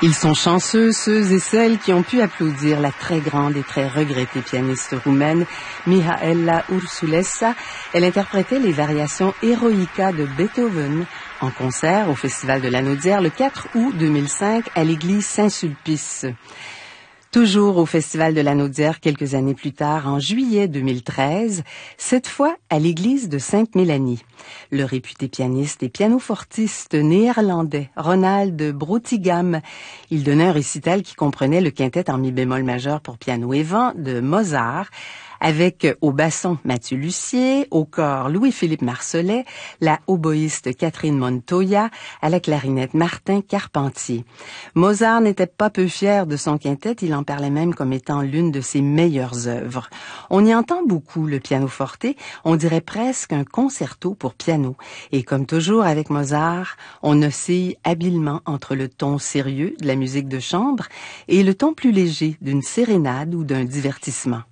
Ils sont chanceux, ceux et celles qui ont pu applaudir la très grande et très regrettée pianiste roumaine Mihaela Ursulesa. Elle interprétait les variations Eroica de Beethoven en concert au Festival de la Naudière le 4 août 2005 à l'église Saint-Sulpice. Toujours au Festival de la Naudière quelques années plus tard, en juillet 2013, cette fois à l'église de Sainte-Mélanie. Le réputé pianiste et pianofortiste néerlandais Ronald Broetigam, il donnait un récital qui comprenait le quintet en mi bémol majeur pour piano et vent de Mozart, avec au basson Mathieu Lussier, au cor Louis-Philippe Marcelet, la oboïste Catherine Montoya, à la clarinette Martin Carpentier. Mozart n'était pas peu fier de son quintet, il en parlait même comme étant l'une de ses meilleures œuvres. On y entend beaucoup le pianoforte, on dirait presque un concerto pour piano. Et comme toujours avec Mozart, on oscille habilement entre le ton sérieux de la musique de chambre et le ton plus léger d'une sérénade ou d'un divertissement.